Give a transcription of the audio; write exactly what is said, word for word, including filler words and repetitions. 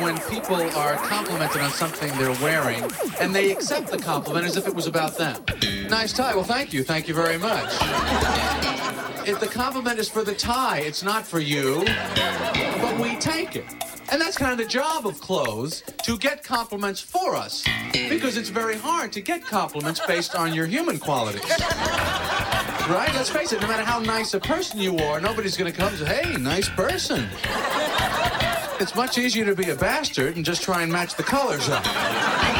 when people are complimented on something they're wearing, and they accept the compliment as if it was about them. Nice tie. Well, thank you. Thank you very much. If the compliment is for the tie, it's not for you, but we take it. And that's kind of the job of clothes, to get compliments for us, because it's very hard to get compliments based on your human qualities. Right? Let's face it, no matter how nice a person you are, nobody's going to come and say, hey, nice person. It's much easier to be a bastard and just try and match the colors up.